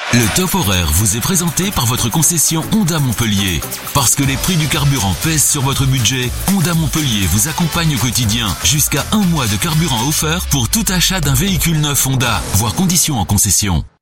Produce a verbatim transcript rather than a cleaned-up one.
Le top horaire vous est présenté par votre concession Honda Montpellier. Parce que les prix du carburant pèsent sur votre budget, Honda Montpellier vous accompagne au quotidien. Jusqu'à un mois de carburant offert pour tout achat d'un véhicule neuf Honda. Voir conditions en concession.